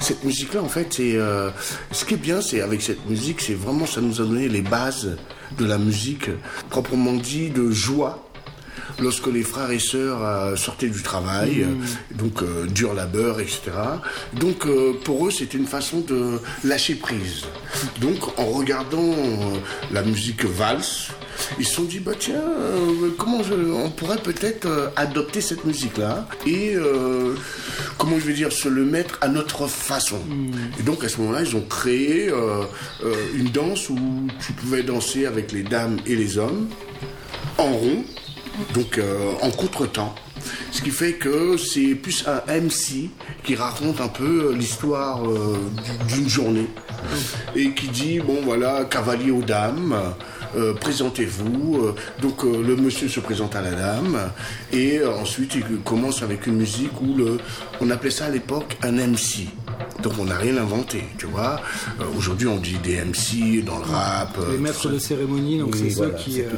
cette musique-là, en fait, c'est ce qui est bien, c'est avec cette musique, c'est vraiment, ça nous a donné les bases de la musique, proprement dit, de joie. Lorsque les frères et sœurs sortaient du travail, donc dur labeur, etc. Donc pour eux, c'était une façon de lâcher prise. Donc en regardant la musique valse, ils se sont dit, bah tiens, on pourrait peut-être adopter cette musique-là et, se le mettre à notre façon. Et donc à ce moment-là, ils ont créé une danse où tu pouvais danser avec les dames et les hommes, en rond, donc en contretemps. Ce qui fait que c'est plus un MC qui raconte un peu l'histoire d'une journée et qui dit, bon voilà, cavalier aux dames, présentez-vous. Donc le monsieur se présente à la dame et ensuite il commence avec une musique où on appelait ça à l'époque un MC. Donc on n'a rien inventé, tu vois. Aujourd'hui on dit des MC dans le rap. Les maîtres de cérémonie, donc oui, c'est ceux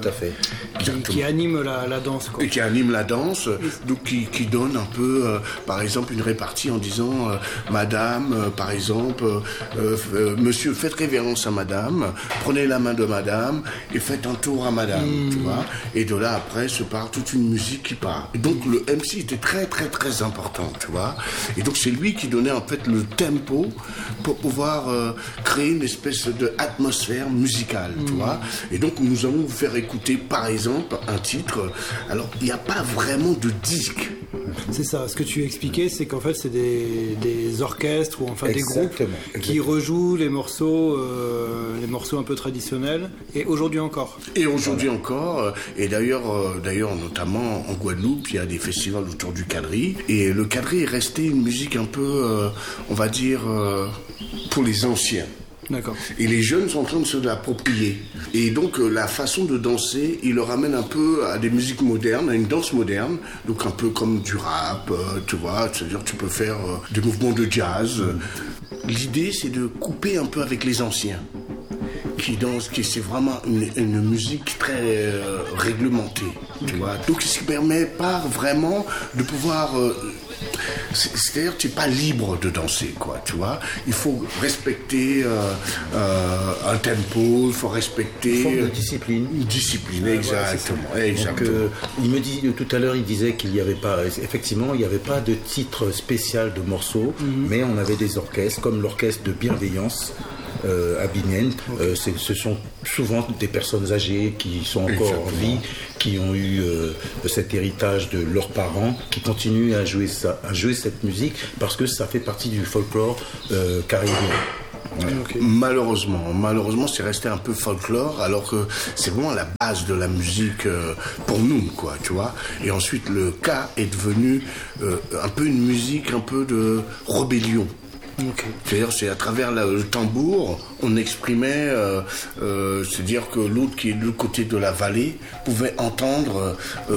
qui animent la danse. Quoi. Et qui animent la danse, donc qui donnent un peu, par exemple, une répartie en disant Madame, par exemple, Monsieur, faites révérence à Madame, prenez la main de Madame et faites un tour à Madame, tu vois. Et de là après se part toute une musique qui part. Et donc le MC était très très très important, tu vois. Et donc c'est lui qui donnait en fait le tempo pour pouvoir créer une espèce d'atmosphère musicale, tu vois. Et donc nous allons vous faire écouter par exemple un titre. Alors il n'y a pas vraiment de disque. C'est ça, ce que tu expliquais, c'est qu'en fait c'est des orchestres ou enfin des groupes qui rejouent les morceaux un peu traditionnels et aujourd'hui encore. Et aujourd'hui encore, et d'ailleurs notamment en Guadeloupe, il y a des festivals autour du quadrille et le quadrille est resté une musique un peu, on va dire, pour les anciens. D'accord. Et les jeunes sont en train de se l'approprier. Et donc la façon de danser, il le ramène un peu à des musiques modernes, à une danse moderne, donc un peu comme du rap, tu vois, c'est-à-dire tu peux faire des mouvements de jazz. L'idée c'est de couper un peu avec les anciens qui dansent, c'est vraiment une musique très réglementée, tu vois. Donc ce qui permet pas vraiment de pouvoir... c'est-à-dire que tu n'es pas libre de danser, quoi, tu vois. Il faut respecter un tempo, il faut respecter... Une forme de discipline. Une discipline, exactement. Donc, il me dit, tout à l'heure, il disait qu'il n'y avait pas... Effectivement, il n'y avait pas de titre spécial de morceaux, mais on avait des orchestres, comme l'orchestre de Bienveillance, à Binnen. Ce sont souvent des personnes âgées qui sont encore en vie, qui ont eu cet héritage de leurs parents, qui continuent à jouer cette musique parce que ça fait partie du folklore caribéen. Ouais. Okay. Malheureusement, c'est resté un peu folklore, alors que c'est vraiment la base de la musique pour nous, quoi, tu vois. Et ensuite, le ka est devenu un peu une musique, un peu de rébellion. Okay. C'est-à-dire, c'est à travers le tambour, on exprimait, c'est-à-dire que l'autre qui est de l'autre côté de la vallée pouvait entendre,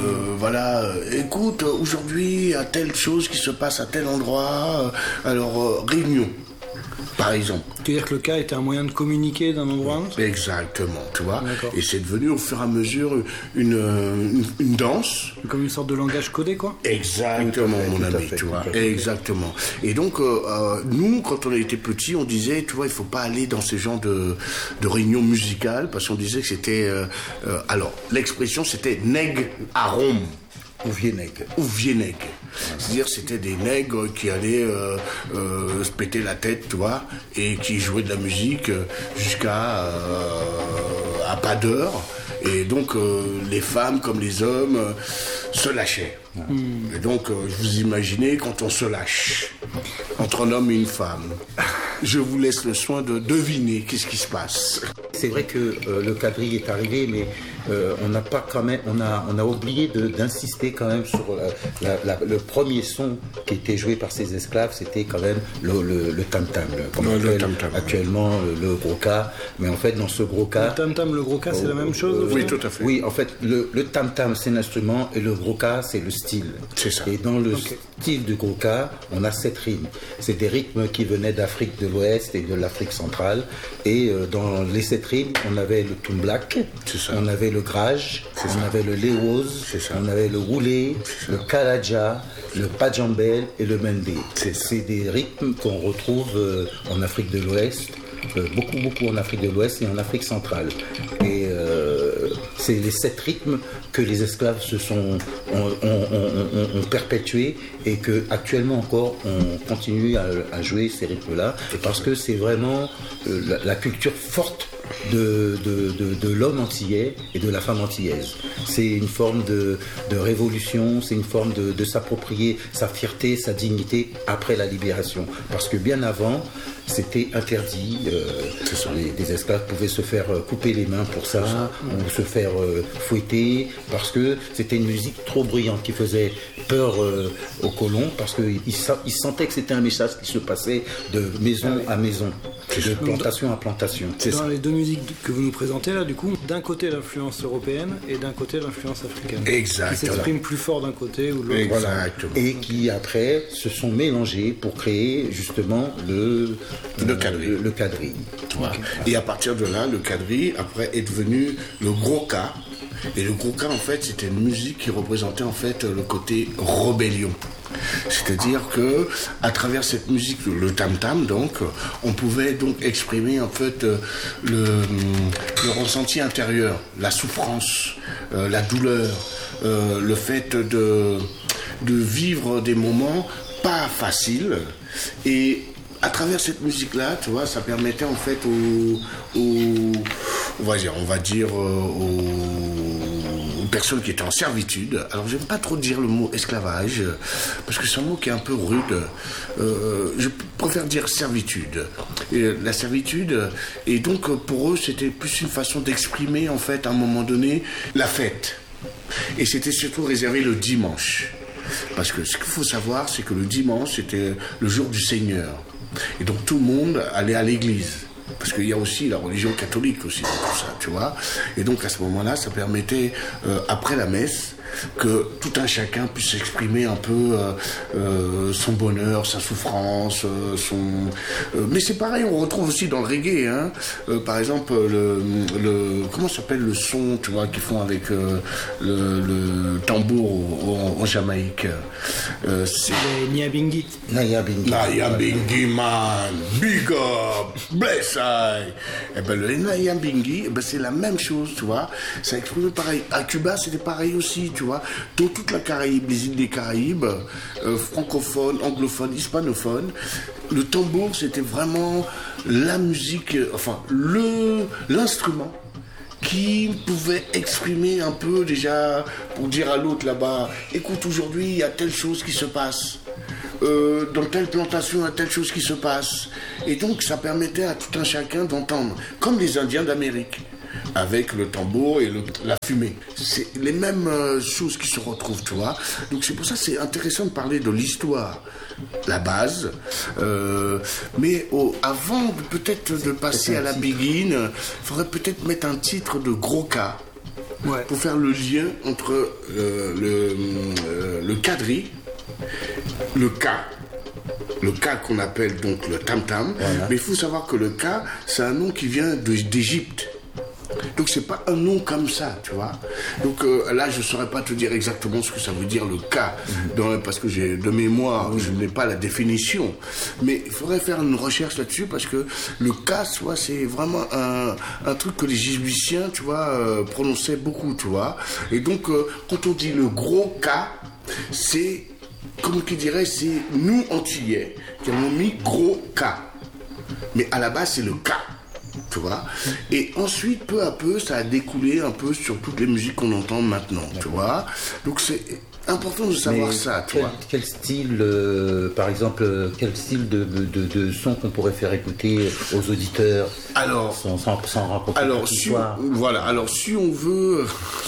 écoute, aujourd'hui, il y a telle chose qui se passe à tel endroit, réunion. Par exemple. Tu veux dire que le cas était un moyen de communiquer d'un endroit à un autre ? Exactement, tu vois. D'accord. Et c'est devenu au fur et à mesure une danse. Comme une sorte de langage codé, quoi ? Exactement, mon ami, tu vois. Exactement. Et donc, nous, quand on était petits, on disait, tu vois, il ne faut pas aller dans ces genres de réunions musicales, parce qu'on disait que c'était... alors, l'expression, c'était « nègre à Rome ». Ou vieux nègres. C'est-à-dire c'était des nègres qui allaient se péter la tête, tu vois, et qui jouaient de la musique jusqu'à à pas d'heure. Et donc les femmes comme les hommes se lâchaient. Et donc vous imaginez quand on se lâche entre un homme et une femme. Je vous laisse le soin de deviner qu'est-ce qui se passe. C'est vrai que le quadrille est arrivé, mais on n'a pas quand même, on a oublié d'insister quand même sur le premier son qui était joué par ces esclaves, c'était quand même le tam-tam, comme on appelle actuellement le gros-ka. Mais en fait, dans ce gros-ka... Le tam-tam, le gros-ka, c'est la même chose ? Oui, tout à fait. Oui, en fait, le tam-tam, c'est l'instrument et le gros-ka, c'est le style. C'est ça. Et dans le style du gros-ka, on a 7 rythmes. C'est des rythmes qui venaient d'Afrique de l'Ouest et de l'Afrique centrale. Et dans les 7 rythmes, on avait le tumblak, on avait le le grage, on avait le lewos, on avait le roulé, le kalaja, le pajambel et le mendé. C'est des rythmes qu'on retrouve en Afrique de l'Ouest, beaucoup en Afrique de l'Ouest et en Afrique centrale. Et c'est les 7 rythmes que les esclaves ont perpétués et que actuellement encore on continue à jouer ces rythmes-là, parce que c'est vraiment la culture forte de l'homme antillais et de la femme antillaise. C'est une forme de révolution, c'est une forme de s'approprier sa fierté, sa dignité après la libération. Parce que bien avant, c'était interdit. Des esclaves pouvaient se faire couper les mains pour ça, ou se faire fouetter, parce que c'était une musique trop bruyante qui faisait peur aux colons, parce qu'ils sentaient que c'était un message qui se passait de maison à maison, de plantation à plantation. Dans les deux musiques que vous nous présentez là, du coup, d'un côté l'influence européenne et d'un côté l'influence africaine. Exact. Qui s'exprime plus fort d'un côté ou de l'autre. Exactement. Et qui après se sont mélangés pour créer justement le quadrille. Okay. Et à partir de là, le quadrille après est devenu le gros cas. Et le gros cas en fait, c'était une musique qui représentait en fait le côté rébellion. C'est-à-dire que à travers cette musique, le tam-tam, donc, on pouvait donc exprimer en fait le ressenti intérieur, la souffrance, la douleur, le fait de vivre des moments pas faciles. Et à travers cette musique-là, tu vois, ça permettait en fait on va dire aux personnes qui étaient en servitude. Alors j'aime pas trop dire le mot esclavage parce que c'est un mot qui est un peu rude. Je préfère dire servitude. Et la servitude, et donc pour eux c'était plus une façon d'exprimer en fait à un moment donné la fête. Et c'était surtout réservé le dimanche. Parce que ce qu'il faut savoir, c'est que le dimanche c'était le jour du Seigneur. Et donc tout le monde allait à l'église. Parce qu'il y a aussi la religion catholique aussi dans tout ça, tu vois. Et donc à ce moment-là, ça permettait, après la messe, que tout un chacun puisse exprimer un peu son bonheur, sa souffrance, mais c'est pareil, on retrouve aussi dans le reggae, hein. Par exemple, comment s'appelle le son, tu vois, qu'ils font avec le tambour en Jamaïque. C'est les Nyabinghi. Nyabinghi, man, big up, bless I. Et ben le Nyabinghi, c'est la même chose, tu vois. Ça exprime pareil. À Cuba, c'était pareil aussi, tu vois. Dans toute la Caraïbe, les îles des Caraïbes, francophones, anglophones, hispanophones, le tambour, c'était vraiment la musique, enfin, l'instrument qui pouvait exprimer un peu déjà, pour dire à l'autre là-bas, écoute, aujourd'hui, il y a telle chose qui se passe. Dans telle plantation, il y a telle chose qui se passe. Et donc, ça permettait à tout un chacun d'entendre, comme les Indiens d'Amérique, avec le tambour et la fumée. C'est les mêmes choses qui se retrouvent, tu vois. Donc, c'est pour ça que c'est intéressant de parler de l'histoire, la base. Mais avant peut-être de passer à la begin, il faudrait peut-être mettre un titre de gros cas. Ouais. Pour faire le lien entre le quadrille, le cas qu'on appelle donc le tam-tam, voilà. Mais il faut savoir que le cas, c'est un nom qui vient d'Égypte. Donc c'est pas un nom comme ça, tu vois. Donc là, je saurais pas te dire exactement ce que ça veut dire le cas, parce que j'ai de mémoire, je n'ai pas la définition. Mais il faudrait faire une recherche là-dessus parce que le cas, tu vois, c'est vraiment un truc que les Égyptiens, tu vois, prononçaient beaucoup, tu vois. Et donc quand on dit le gros cas, c'est comme qui dirait, c'est nous Antillais qui avons mis gros cas. Mais à la base, c'est le cas. Tu vois. Et ensuite, peu à peu, ça a découlé un peu sur toutes les musiques qu'on entend maintenant, tu vois. Donc c'est important de savoir ça, tu vois. Quel style, par exemple, quel style de son qu'on pourrait faire écouter aux auditeurs, alors, sans raconter l'histoire. Voilà, alors si on veut,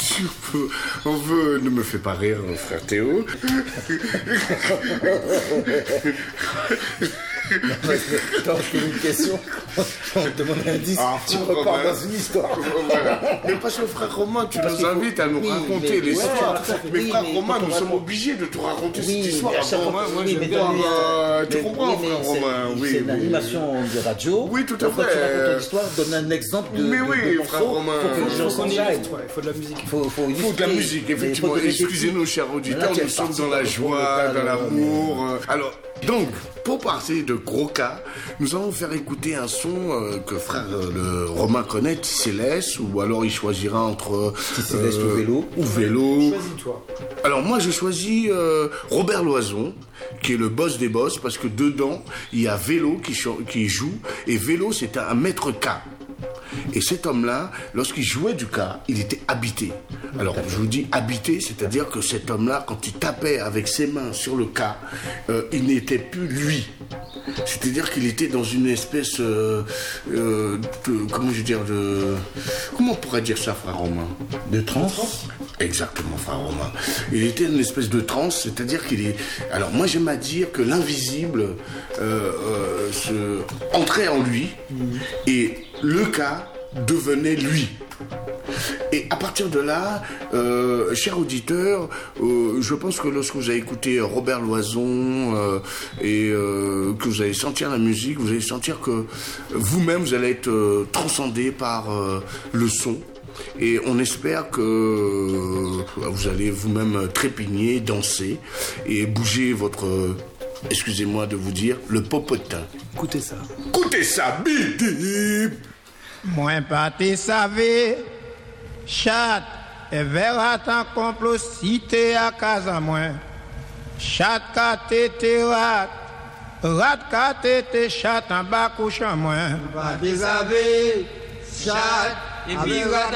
ne me fais pas rire, mon frère Théo. Quand je fais une question, on te demande un indice, tu repars dans une histoire. Voilà. Mais parce que frère Romain, tu nous invites à nous raconter les histoires. Mais frère Romain, nous sommes obligés de te raconter cette histoire. Moi, j'aime bien. Tu comprends, frère Romain? Oui. C'est une animation de radio. Oui, tout à fait. Quand tu racontes ton histoire, donne un exemple de. Mais oui, frère Romain. Il faut de la musique. Il faut de la musique, effectivement. Excusez-nous, chers auditeurs, nous sommes dans la joie, dans l'amour. Alors, donc, pour parler de gros cas, nous allons faire écouter un son que frère le Romain connaît, Céleste, ou alors il choisira entre Céleste ou Vélo. Choisis-toi. Alors moi je choisis Robert Loison, qui est le boss des boss, parce que dedans il y a Vélo qui joue, et Vélo c'est un maître K. Et cet homme-là, lorsqu'il jouait du K, il était habité. Alors, je vous dis habité, c'est-à-dire que cet homme-là, quand il tapait avec ses mains sur le K, il n'était plus lui. C'est-à-dire qu'il était dans une espèce comment on pourrait dire ça, frère Romain? De transe? Exactement, frère Romain. Il était dans une espèce de transe, c'est-à-dire qu'il est... Alors, moi, j'aime à dire que l'invisible entrait en lui, et le cas devenait lui. Et à partir de là, chers auditeurs, je pense que lorsque vous avez écouté Robert Loison et que vous allez sentir la musique, vous allez sentir que vous-même, vous allez être transcendé par le son. Et on espère que vous allez vous-même trépigner, danser et bouger votre... excusez-moi de vous dire, le popotin. Écoutez ça. Écoutez ça, bip. Moins pas te savez, chat, et verra ta complocité à casa moins. Chat ka te rat, rat ka te chat en bas couchant moins. Pas te savez, chat, et puis rat